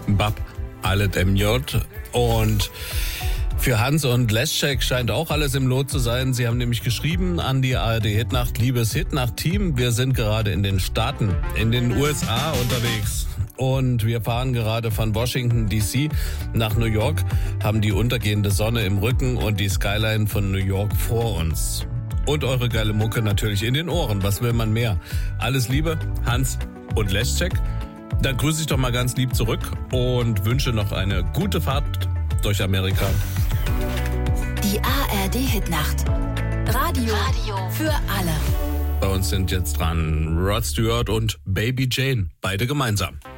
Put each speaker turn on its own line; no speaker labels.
Bab Aledemjot. Und für Hans und Leschek scheint auch alles im Lot zu sein. Sie haben nämlich geschrieben an die ARD-Hitnacht, liebes Hitnacht-Team, wir sind gerade in den Staaten, in den USA unterwegs. Und wir fahren gerade von Washington D.C. nach New York, haben die untergehende Sonne im Rücken und die Skyline von New York vor uns. Und eure geile Mucke natürlich in den Ohren. Was will man mehr? Alles Liebe, Hans und Leschek. Dann grüße ich doch mal ganz lieb zurück und wünsche noch eine gute Fahrt durch Amerika.
Die ARD-Hitnacht. Radio für alle.
Bei uns sind jetzt dran Rod Stewart und Baby Jane, beide gemeinsam.